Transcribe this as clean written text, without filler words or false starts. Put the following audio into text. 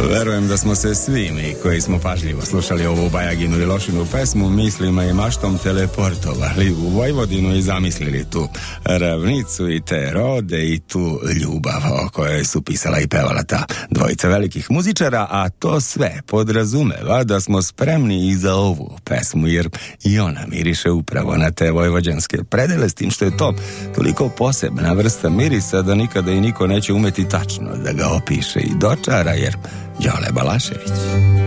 Verujem da smo se svi mi koji smo pažljivo slušali ovu Bajaginu i Lošinu pesmu mislima i maštom teleportovali u Vojvodinu i zamislili tu ravnicu i te rode i tu ljubav o kojoj su pisala i pevala ta dvojica velikih muzičara, a to sve podrazumeva da smo spremni i za ovu pesmu, jer i ona miriše upravo na te vojvođanske predele, s tim što je to toliko posebna vrsta mirisa da nikada i niko neće umeti tačno da ga opiše i dočara, jer Đole Balašević.